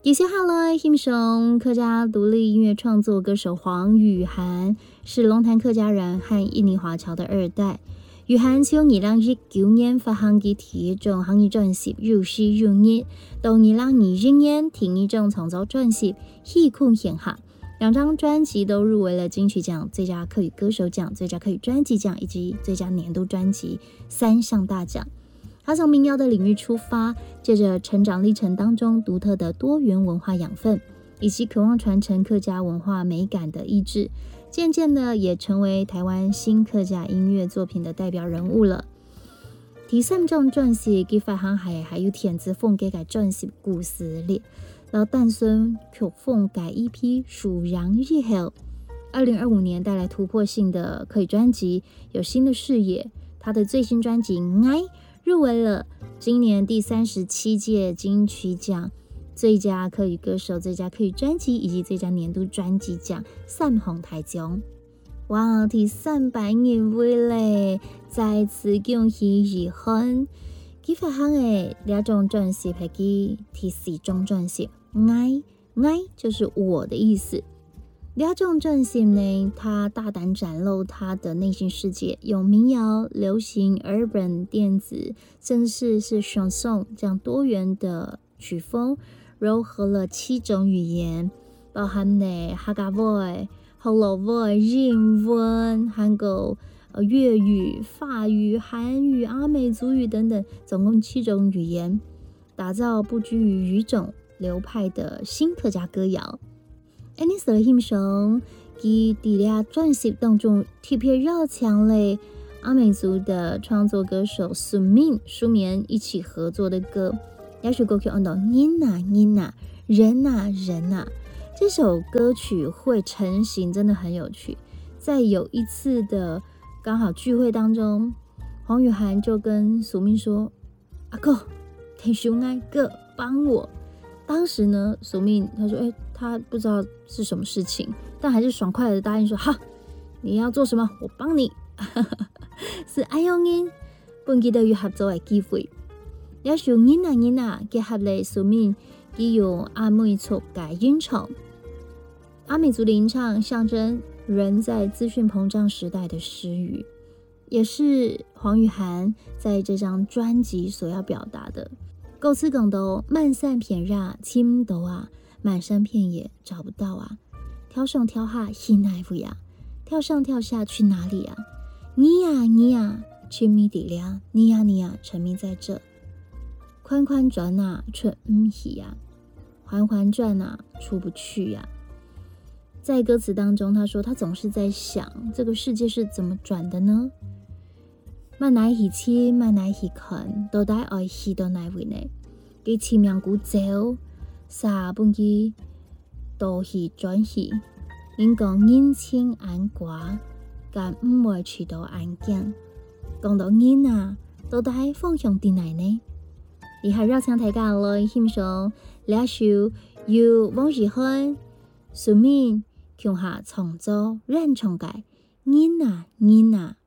接下来欣赏客家独立音乐创作歌手黄雨涵，是龙潭客家人和印尼华侨的二代。雨涵從2019年發行嘅第一張漢語專輯《如是如日》，到2020年第一張創作專輯《戲曲顯下》，兩張專輯都入圍了金曲獎、最佳客語歌手獎、最佳客語專輯獎以及最佳年度專輯3項大獎。他從民謠的領域出發，借着成長歷程當中獨特的多元文化養分，以及渴望傳承客家文化美感的意志，漸漸的也成為台灣新客家音樂作品的代表人物了。第三張專輯嘅發行係還有田子鳳嘅專輯故事列，然後誕孫曲鳳改 EP 數陽日後，2025年帶來突破性的客語專輯，有新的視野。他的最新專輯《愛》入圍了今年第37屆金曲獎最佳客語歌手、最佳客語專輯以及最佳年度專輯獎3項大獎。哇！第300入圍咧，再次恭喜雨涵。佢發行嘅兩張專輯係佢第4張專輯《愛》，愛就是我的意思。兩張專輯呢，他大膽展露他的內心世界，用民謠、流行、urban、電子，甚至是chanson這樣多元的曲風，糅合了7種語言，包含呢客家話、河洛話、英文、韓國粵語、法語、韓語、阿美族語等等，總共7種語言，打造不拘於語種流派的新客家歌謠。你所欣賞佢第兩專輯當中特別繞強嘞阿美族的創作歌手蘇眠一起合作的歌，這首歌曲叫做人啊人啊人啊人啊。這首歌曲會成型真的很有趣。在有一次的剛好聚會當中，黃雨涵就跟蘇眠說：阿哥，聽熊愛哥幫我。當時呢，蘇眠他說：他不知道是什麼事情，但還是爽快的答應說：好，你要做什麼，我幫你。是愛用人本記得有合作的機會，也是人啊結合了蘇眠佢用阿美族嘅吟唱，阿美族的吟唱象徵人在資訊膨脹時代的失語，也是黃雨涵在這張專輯所要表達的。歌詞講到漫山遍野尋唔到啊，滿山遍野找不到啊，跳上跳下去哪裡呀？跳上跳下去哪裡呀？你呀，沉迷底了，你呀，沉迷在這，寬寬轉啊，出唔去呀，環環轉啊，出不去呀。在歌詞當中，他說他總是在想，這個世界是怎麼轉的呢？慢來去親，慢來去看，到底愛去到哪位呢？佢前面古走，啥半句都去轉去，應講人情眼掛，但唔會去到眼鏡。講到人啊，到底方向喺哪呢？而係邀請大家來欣賞兩首由黃雨涵、蘇眠共下創作演唱嘅《人啊人啊》。